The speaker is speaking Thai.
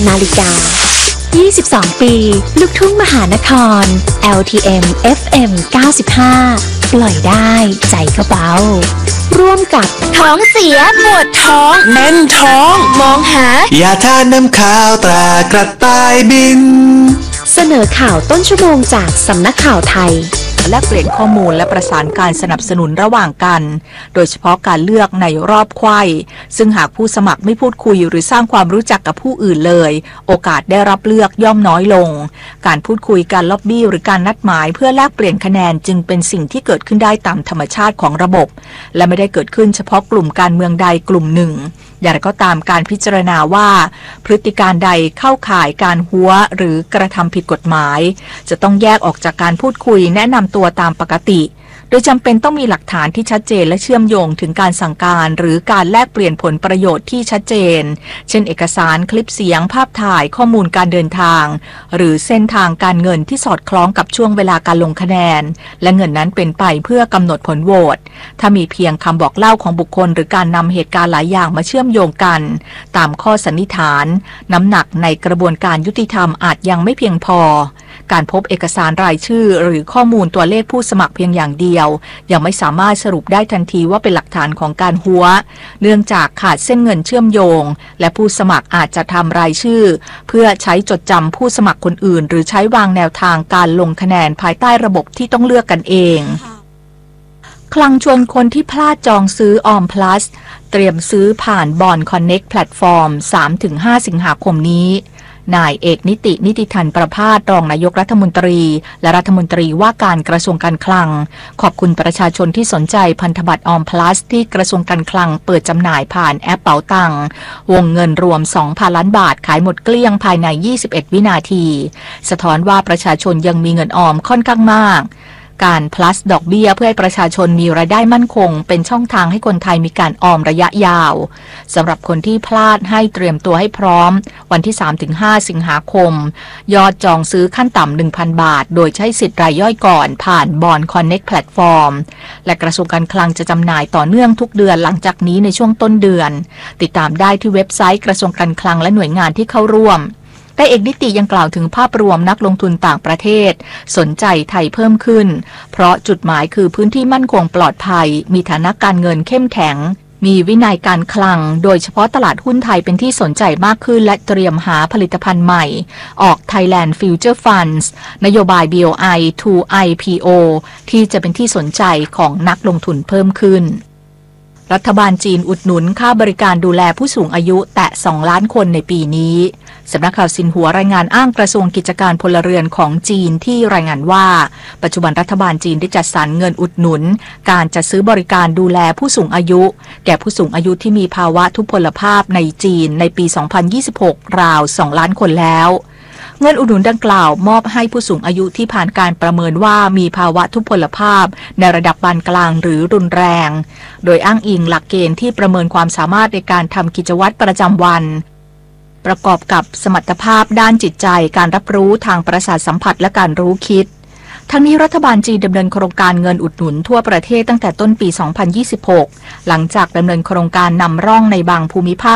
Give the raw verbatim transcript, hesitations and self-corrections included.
นาฬิกายี่สิบสอง ปีลูกทุ่งมหานคร แอล ที เอ็ม เอฟ เอ็ม เก้าสิบห้า ปล่อยได้ใจก็เบาร่วมกับท้องเสียปวดท้องแน่นท้องมองหายาทาน้ำข้าวตรากระต่ายบินเสนอข่าวต้นชั่วโมงจากสำนักข่าวไทยและเปลี่ยนข้อมูลและประสานการสนับสนุนระหว่างกันโดยเฉพาะการเลือกในรอบไขว้ซึ่งหากผู้สมัครไม่พูดคุยหรือสร้างความรู้จักกับผู้อื่นเลยโอกาสได้รับเลือกย่อมน้อยลงการพูดคุยการล็อบบี้หรือการนัดหมายเพื่อแลกเปลี่ยนคะแนนจึงเป็นสิ่งที่เกิดขึ้นได้ตามธรรมชาติของระบบและไม่ได้เกิดขึ้นเฉพาะกลุ่มการเมืองใดกลุ่มหนึ่งอย่างไรก็ตามการพิจารณาว่าพฤติการใดเข้าข่ายการหัวหรือกระทำผิดกฎหมายจะต้องแยกออกจากการพูดคุยแนะนำตัวตามปกติโดยจำเป็นต้องมีหลักฐานที่ชัดเจนและเชื่อมโยงถึงการสั่งการหรือการแลกเปลี่ยนผลประโยชน์ที่ชัดเจนเช่นเอกสารคลิปเสียงภาพถ่ายข้อมูลการเดินทางหรือเส้นทางการเงินที่สอดคล้องกับช่วงเวลาการลงคะแนนและเงินนั้นเป็นไปเพื่อกำหนดผลโหวตถ้ามีเพียงคำบอกเล่าของบุคคลหรือการนำเหตุการณ์หลายอย่างมาเชื่อมโยงกันตามข้อสันนิษฐานน้ำหนักในกระบวนการยุติธรรมอาจยังไม่เพียงพอการพบเอกสารรายชื่อหรือข้อมูลตัวเลขผู้สมัครเพียงอย่างเดียวยังไม่สามารถสรุปได้ทันทีว่าเป็นหลักฐานของการหัวเนื่องจากขาดเส้นเงินเชื่อมโยงและผู้สมัครอาจจะทำรายชื่อเพื่อใช้จดจำผู้สมัครคนอื่นหรือใช้วางแนวทางการลงคะแนนภายใต้ระบบที่ต้องเลือกกันเองคลังชวนคนที่พลาดจองซื้อออมพลัสเตรียมซื้อผ่านบอนคอนเน็กต์แพลตฟอร์ม สามถึงห้า สิงหาคมนี้นายเอกนิตินิติธันประภาสรองนายกรัฐมนตรีและรัฐมนตรีว่าการกระทรวงการคลังขอบคุณประชาชนที่สนใจพันธบัตรออมพลัสที่กระทรวงการคลังเปิดจำหน่ายผ่านแอปเป๋าตังวงเงินรวม สองพัน ล้านบาทขายหมดเกลี้ยงภายในยี่สิบเอ็ดวินาทีสะท้อนว่าประชาชนยังมีเงินออมค่อนข้างมากการ plus ดอกเบี้ยเพื่อให้ประชาชนมีรายได้มั่นคงเป็นช่องทางให้คนไทยมีการออมระยะยาวสำหรับคนที่พลาดให้เตรียมตัวให้พร้อมวันที่ สามถึงห้า สิงหาคมยอดจองซื้อขั้นต่ำ หนึ่งพัน บาทโดยใช้สิทธิ์รายย่อยก่อนผ่านบอนคอนเน็กต์แพลตฟอร์มและกระทรวงการคลังจะจำหน่ายต่อเนื่องทุกเดือนหลังจากนี้ในช่วงต้นเดือนติดตามได้ที่เว็บไซต์กระทรวงการคลังและหน่วยงานที่เข้าร่วมแต่เอกนิติยังกล่าวถึงภาพรวมนักลงทุนต่างประเทศสนใจไทยเพิ่มขึ้นเพราะจุดหมายคือพื้นที่มั่นคงปลอดภัยมีฐานะการเงินเข้มแข็งมีวินัยการคลังโดยเฉพาะตลาดหุ้นไทยเป็นที่สนใจมากขึ้นและเตรียมหาผลิตภัณฑ์ใหม่ออก Thailand Future Funds นโยบาย บี โอ ไอ ทู ไอ พี โอ ที่จะเป็นที่สนใจของนักลงทุนเพิ่มขึ้นรัฐบาลจีนอุดหนุนค่าบริการดูแลผู้สูงอายุแตะสองล้านคนในปีนี้สำนักข่าวซินหัวรายงานอ้างกระทรวงกิจการพลเรือนของจีนที่รายงานว่าปัจจุบันรัฐบาลจีนได้จัดสรรเงินอุดหนุนการจัดซื้อบริการดูแลผู้สูงอายุแก่ผู้สูงอายุที่มีภาวะทุพพลภาพในจีนในปี สองพันยี่สิบหก ราว สองล้านคนแล้วเงินอุดหนุนดังกล่าวมอบให้ผู้สูงอายุที่ผ่านการประเมินว่ามีภาวะทุพพลภาพในระดับปานกลางหรือรุนแรงโดยอ้างอิงหลักเกณฑ์ที่ประเมินความสามารถในการทำกิจวัตรประจำวันประกอบกับสมรรถภาพด้านจิตใจการรับรู้ทางประสาทสัมผัสและการรู้คิดทั้งนี้รัฐบาลจีนดำเนินโครงการเงินอุดหนุนทั่วประเทศตั้งแต่ต้นปี สองพันยี่สิบหก หลังจากดำเนินโครงการนำร่องในบางภูมิภาค